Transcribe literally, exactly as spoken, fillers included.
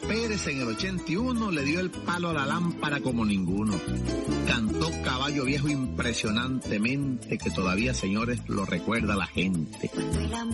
Pérez en el ochenta y uno le dio el palo a la lámpara como ninguno. Cantó Caballo Viejo impresionantemente, que todavía, señores, lo recuerda la gente.